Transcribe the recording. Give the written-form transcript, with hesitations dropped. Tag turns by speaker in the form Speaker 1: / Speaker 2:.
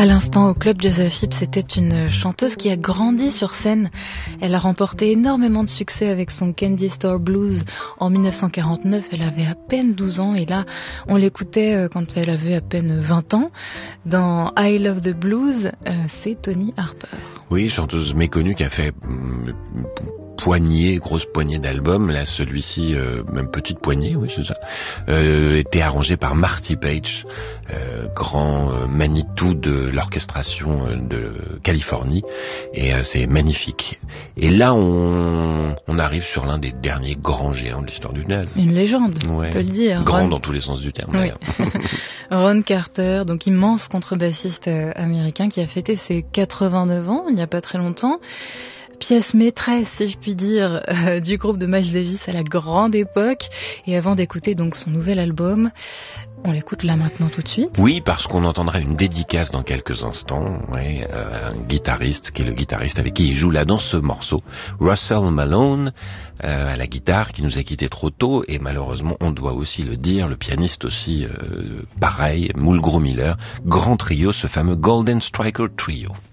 Speaker 1: À l'instant, au Club Jazz Phipps, c'était une chanteuse qui a grandi sur scène. Elle a remporté énormément de succès avec son Candy Store Blues en 1949. Elle avait à peine 12 ans et là, on l'écoutait quand elle avait à peine 20 ans. Dans I Love the Blues, c'est Toni Harper.
Speaker 2: Oui, chanteuse méconnue qui a fait grosse poignée d'albums. Là, celui-ci, même petite poignée, oui, c'est ça, était arrangé par Marty Page, grand Manitou de l'orchestration de Californie, et c'est magnifique. Et là, on arrive sur l'un des derniers grands géants de l'histoire du jazz.
Speaker 1: Une légende,
Speaker 2: ouais.
Speaker 1: On peut le dire.
Speaker 2: Grand dans tous les sens du terme, d'ailleurs.
Speaker 1: Oui. Ron Carter, donc immense contrebassiste américain qui a fêté ses 89 ans il n'y a pas très longtemps. Pièce maîtresse, si je puis dire, du groupe de Miles Davis à la grande époque. Et avant d'écouter donc son nouvel album, on l'écoute là maintenant tout de suite.
Speaker 2: Oui, parce qu'on entendra une dédicace dans quelques instants. Ouais, un guitariste qui est le guitariste avec qui il joue là dans ce morceau, Russell Malone, à la guitare, qui nous a quittés trop tôt. Et malheureusement, on doit aussi le dire, le pianiste aussi, pareil, Mulgrew Miller, grand trio, ce fameux Golden Striker Trio.